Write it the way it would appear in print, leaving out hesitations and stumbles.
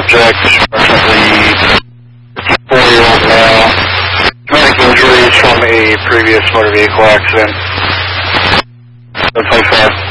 subject, approximately 54-year-old male, traumatic injuries from a previous motor vehicle accident. 725.